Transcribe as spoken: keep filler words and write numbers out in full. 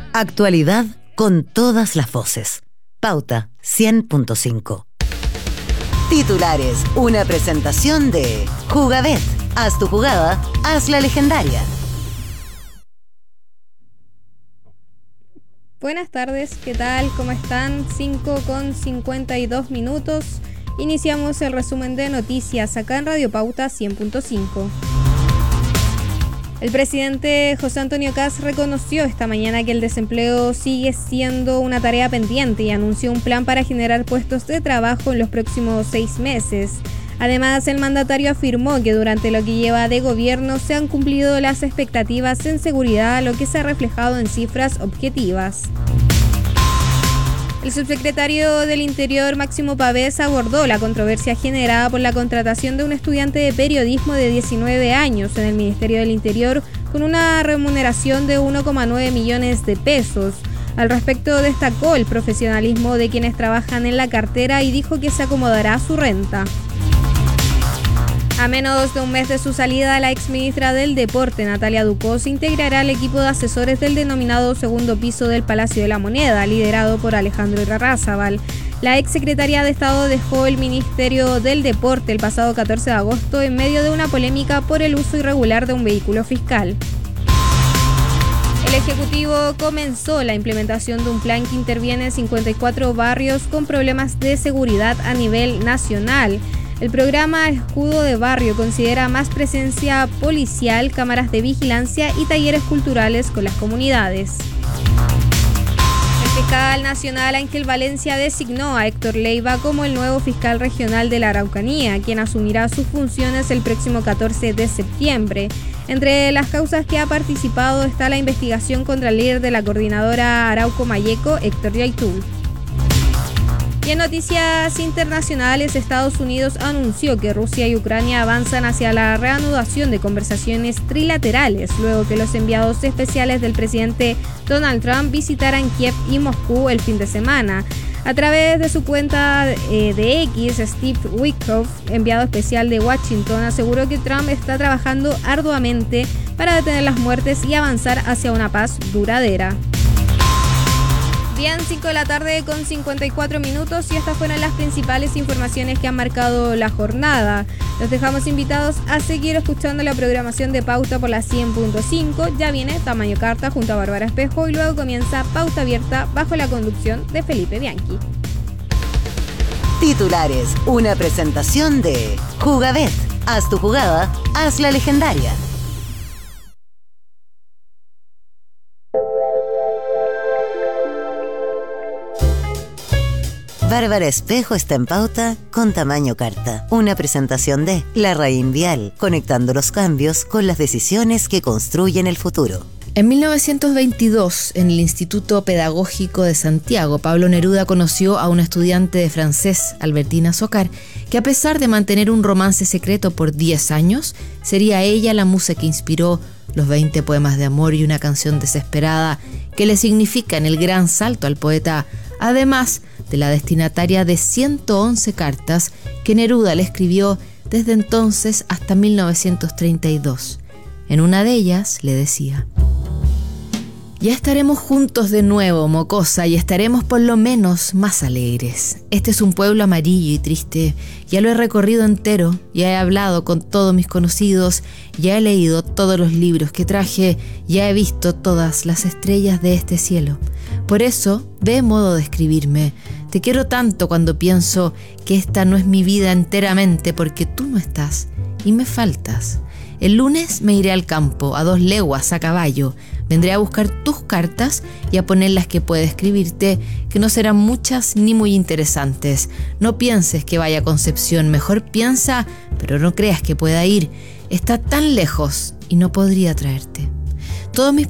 Actualidad con todas las voces. Pauta cien punto cinco. Titulares, una presentación de Jugabet. Haz tu jugada, hazla legendaria. Buenas tardes, ¿qué tal? ¿Cómo están? cinco con cincuenta y dos minutos. Iniciamos el resumen de noticias acá en Radio Pauta cien punto cinco. El presidente José Antonio Kast reconoció esta mañana que el desempleo sigue siendo una tarea pendiente y anunció un plan para generar puestos de trabajo en los próximos seis meses. Además, el mandatario afirmó que durante lo que lleva de gobierno se han cumplido las expectativas en seguridad, lo que se ha reflejado en cifras objetivas. El subsecretario del Interior, Máximo Pavés, abordó la controversia generada por la contratación de un estudiante de periodismo de diecinueve años en el Ministerio del Interior con una remuneración de uno coma nueve millones de pesos. Al respecto, destacó el profesionalismo de quienes trabajan en la cartera y dijo que se acomodará a su renta. A menos de un mes de su salida, la exministra del Deporte, Natalia Ducó, se integrará al equipo de asesores del denominado segundo piso del Palacio de la Moneda, liderado por Alejandro Irarrázaval. La exsecretaria de Estado dejó el Ministerio del Deporte el pasado catorce de agosto en medio de una polémica por el uso irregular de un vehículo fiscal. El Ejecutivo comenzó la implementación de un plan que interviene en cincuenta y cuatro barrios con problemas de seguridad a nivel nacional. El programa Escudo de Barrio considera más presencia policial, cámaras de vigilancia y talleres culturales con las comunidades. El fiscal nacional Ángel Valencia designó a Héctor Leiva como el nuevo fiscal regional de la Araucanía, quien asumirá sus funciones el próximo catorce de septiembre. Entre las causas que ha participado está la investigación contra el líder de la coordinadora Arauco Mayeco, Héctor Yaitul. Y en noticias internacionales, Estados Unidos anunció que Rusia y Ucrania avanzan hacia la reanudación de conversaciones trilaterales, luego que los enviados especiales del presidente Donald Trump visitaran Kiev y Moscú el fin de semana. A través de su cuenta eh, de X, Steve Witkoff, enviado especial de Washington, aseguró que Trump está trabajando arduamente para detener las muertes y avanzar hacia una paz duradera. Bien, cinco de la tarde con cincuenta y cuatro minutos y estas fueron las principales informaciones que han marcado la jornada. Los dejamos invitados a seguir escuchando la programación de Pauta por la cien punto cinco. Ya viene Tamaño Carta junto a Bárbara Espejo y luego comienza Pauta Abierta bajo la conducción de Felipe Bianchi. Titulares, una presentación de Jugabet. Haz tu jugada, hazla legendaria. Bárbara Espejo está en Pauta con Tamaño Carta. Una presentación de La Raín Vial, conectando los cambios con las decisiones que construyen el futuro. En mil novecientos veintidós, en el Instituto Pedagógico de Santiago, Pablo Neruda conoció a una estudiante de francés, Albertina Soccar, que a pesar de mantener un romance secreto por diez años, sería ella la musa que inspiró los veinte poemas de amor y una canción desesperada que le significan el gran salto al poeta, además de la destinataria de ciento once cartas que Neruda le escribió desde entonces hasta mil novecientos treinta y dos. En una de ellas le decía: ya estaremos juntos de nuevo, mocosa, y estaremos por lo menos más alegres. Este es un pueblo amarillo y triste. Ya lo he recorrido entero, ya he hablado con todos mis conocidos, ya he leído todos los libros que traje, ya he visto todas las estrellas de este cielo. Por eso, ve modo de escribirme. Te quiero tanto cuando pienso que esta no es mi vida enteramente porque tú no estás y me faltas. El lunes me iré al campo, a dos leguas, a caballo. Vendré a buscar tus cartas y a poner las que pueda escribirte, que no serán muchas ni muy interesantes. No pienses que vaya a Concepción, mejor piensa, pero no creas que pueda ir. Está tan lejos y no podría traerte. Todos mis